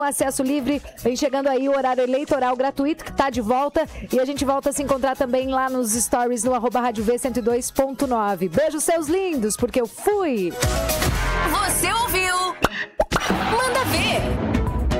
Acesso livre, vem chegando aí o horário eleitoral gratuito que tá de volta e a gente volta a se encontrar também lá nos stories no @Rádio V 102.9. Beijo seus lindos, porque eu fui!